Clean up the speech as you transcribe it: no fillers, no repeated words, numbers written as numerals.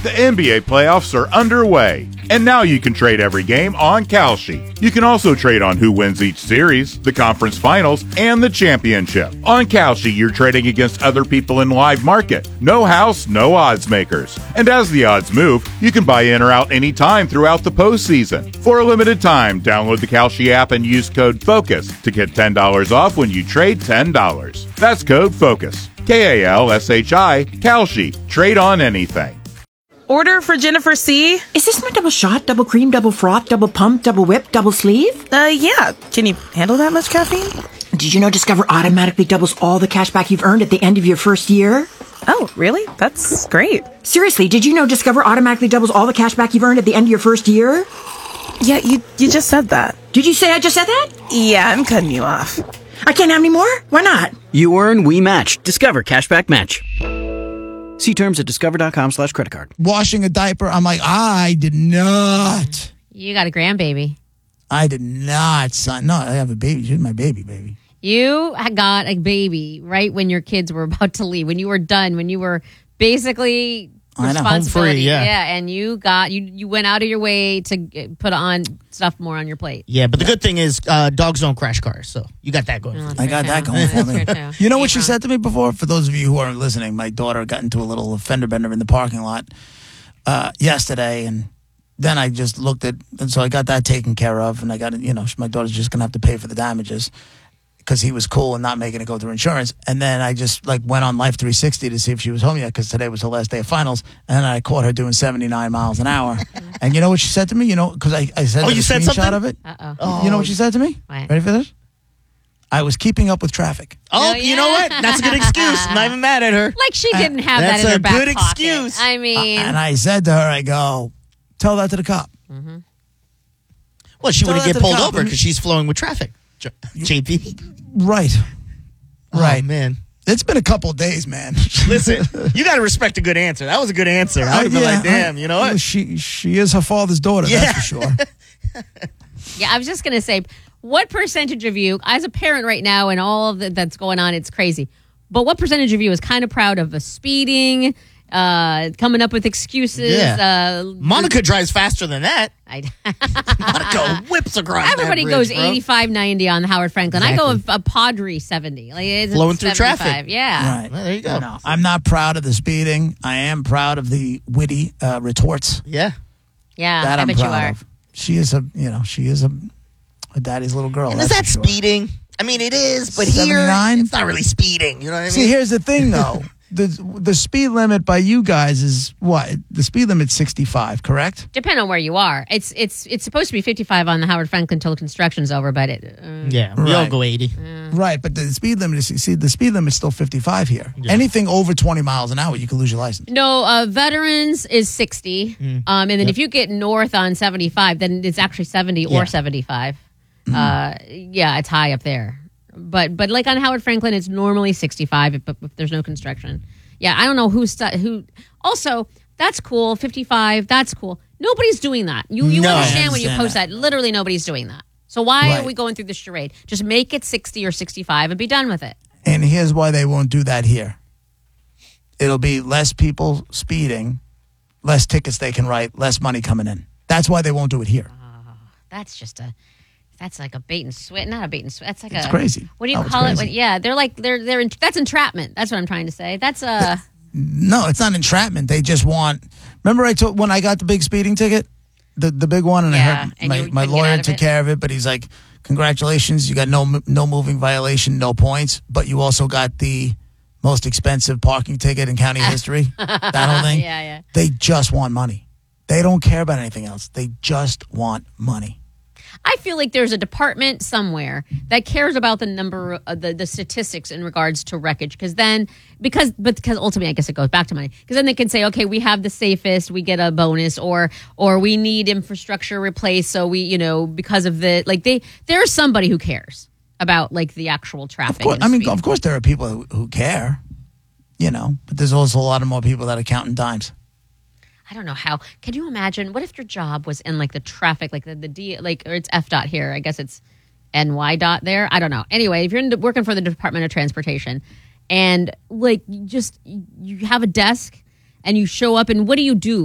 The NBA playoffs are underway, and now you can trade every game on Kalshi. You can also trade on who wins each series, the conference finals, and the championship. On Kalshi, you're trading against other people in live market. No house, no odds makers. And as the odds move, you can buy in or out anytime throughout the postseason. For a limited time, download the Kalshi app and use code FOCUS to get $10 off when you trade $10. That's code FOCUS. Kalshi. Kalshi. Trade on anything. Order for Jennifer C. Is this my double shot, double cream, double froth, double pump, double whip, double sleeve? Yeah. Can you handle that much caffeine? Did you know Discover automatically doubles all the cash back you've earned at the end of your first year? Oh, really? That's great. Seriously, did you know Discover automatically doubles all the cash back you've earned at the end of your first year? Yeah, you just said that. Did you say I just said that? Yeah, I'm cutting you off. I can't have any more? Why not? You earn, we match. Discover Cashback Match. See terms at discover.com/creditcard. Washing a diaper, I'm like, I did not. You got a grandbaby. I did not, son. No, I have a baby. She's my baby. You got a baby right when your kids were about to leave, when you were done, when you were basically responsibility. Home free, yeah. And you went out of your way to put on stuff more on your plate. Yeah, but the good thing is dogs don't crash cars, so you got that going. I got that going for me. You know what she said to me before? For those of you who aren't listening, my daughter got into a little fender bender in the parking lot yesterday, and then I just looked at, and so I got that taken care of, and I got, my daughter's just going to have to pay for the damages because he was cool and not making it go through insurance. And then I just went on Life 360 to see if she was home yet because today was her last day of finals. And I caught her doing 79 miles an hour. And you know what she said to me? Because I said you said screenshot something? of it. Uh-oh. You know what she said to me? What? Ready for this? I was keeping up with traffic. Oh, yeah. You know what? That's a good excuse. I'm not even mad at her. Like she didn't have that That's in her a back good pocket. excuse. I mean. And I said to her, I go, tell that to the cop. Mm-hmm. Well, she Tell wouldn't that get to the pulled cop. over because she's flowing with traffic. JP. Right. Right, man. It's been a couple of days, man. Listen, you got to respect a good answer. That was a good answer. I would have been like, damn, you know what? She is her father's daughter, that's for sure. Yeah, I was just going to say, what percentage of you, as a parent right now and all of that's going on, it's crazy, but what percentage of you is kind of proud of a speeding, coming up with excuses? Yeah. Monica drives faster than that. Monica Monica whips across Everybody that goes bridge, bro. 85, 90 on the Howard Franklin. Exactly. I go a Padre 70. It's Flowing through 75. traffic. Yeah. Right. Well, there you go. No, I'm not proud of the speeding. I am proud of the witty retorts. Yeah. Yeah, That I I'm bet you proud are. of. She is a daddy's little girl. And is that's that for sure. speeding? I mean, it is, but 79? here, it's not really speeding. You know what I mean? See, here's the thing, though. The speed limit by you guys is what? The speed limit's 65, correct? Depending on where you are. It's supposed to be 55 on the Howard Franklin until construction's over, but Yeah, we all Right. go 80. Right, but the speed limit is the speed limit's still 55 here. Yeah. Anything over 20 miles an hour, you can lose your license. No, veterans is 60. And then if you get north on 75, then it's actually 70 or 75. Yeah, it's high up there. But like on Howard Franklin, it's normally 65 if there's no construction. Yeah, I don't know who. Also, that's cool. 55, that's cool. Nobody's doing that. You No. understand when you I post that. Literally nobody's doing that. So why Right. are we going through this charade? Just make it 60 or 65 and be done with it. And here's why they won't do that here. It'll be less people speeding, less tickets they can write, less money coming in. That's why they won't do it here. That's like a bait and switch. Not a bait and switch. That's like It's crazy. What do you Oh, it's call it? crazy. That's entrapment. That's what I'm trying to say. That's No, it's not entrapment. They just want. Remember, when I got the big speeding ticket, the big one, and Yeah, I heard and my you couldn't get lawyer out of took it? care of it. But he's like, "Congratulations, you got no moving violation, no points, but you also got the most expensive parking ticket in county history." That whole thing. Yeah. They just want money. They don't care about anything else. They just want money. I feel like there's a department somewhere that cares about the number, the statistics in regards to wreckage. Because ultimately, I guess it goes back to money. Because then they can say, okay, we have the safest, we get a bonus, or we need infrastructure replaced, so we, because of there's somebody who cares about the actual traffic. Of course, of course, there are people who care, but there's also a lot of more people that are counting dimes. I don't know how. Can you imagine? What if your job was in the traffic, the D, or it's FDOT here? I guess it's NY dot there. I don't know. Anyway, if you're working for the Department of Transportation, and you have a desk, and you show up, and what do you do?